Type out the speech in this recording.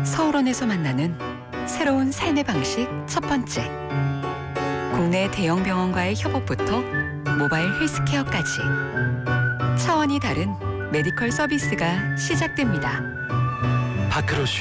서울원에서 만나는 새로운 삶의 방식 첫 번째. 국내 대형 병원과의 협업부터 모바일 헬스케어까지 차원이 다른 메디컬 서비스가 시작됩니다. 밖으로